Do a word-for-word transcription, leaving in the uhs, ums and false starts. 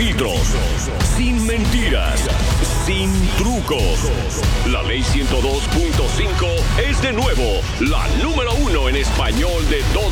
filtros, sin mentiras, sin trucos. La ley ciento dos punto cinco es de nuevo la número uno en español de todo